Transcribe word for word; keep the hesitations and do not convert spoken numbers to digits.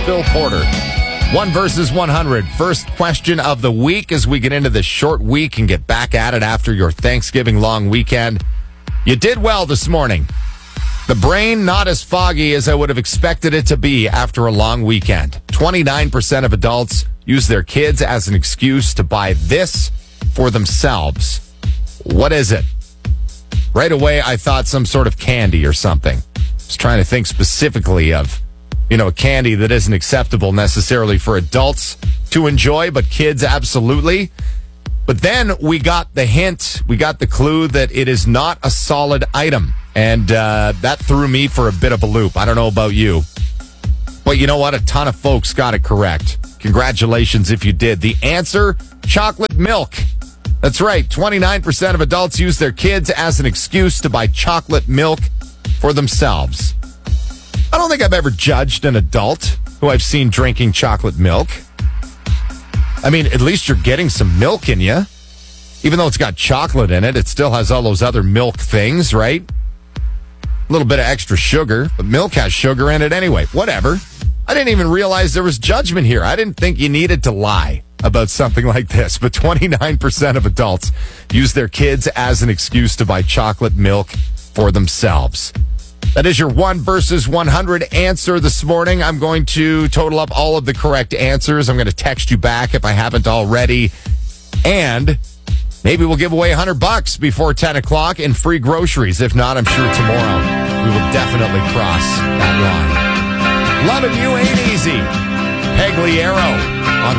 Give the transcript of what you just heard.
Bill Porter. One versus one hundred. First question of the week as we get into this short week and get back at it after your Thanksgiving long weekend. You did well this morning. The brain not as foggy as I would have expected it to be after a long weekend. twenty-nine percent of adults use their kids as an excuse to buy this for themselves. What is it? Right away, I thought some sort of candy or something. I was trying to think specifically of, you know, a candy that isn't acceptable necessarily for adults to enjoy, but kids absolutely. But then we got the hint, we got the clue that it is not a solid item. And uh, that threw me for a bit of a loop. I don't know about you. But you know what? A ton of folks got it correct. Congratulations if you did. The answer, chocolate milk. That's right. twenty-nine percent of adults use their kids as an excuse to buy chocolate milk for themselves. I don't think I've ever judged an adult who I've seen drinking chocolate milk. I mean, at least you're getting some milk in you. Even though it's got chocolate in it, it still has all those other milk things, right? A little bit of extra sugar, but milk has sugar in it anyway. Whatever. I didn't even realize there was judgment here. I didn't think you needed to lie about something like this, but twenty-nine percent of adults use their kids as an excuse to buy chocolate milk for themselves. That is your one versus one hundred answer this morning. I'm going to total up all of the correct answers. I'm going to text you back if I haven't already. And maybe we'll give away one hundred bucks before ten o'clock and free groceries. If not, I'm sure tomorrow we will definitely cross that line. Loving You Ain't Easy. Pagliaro on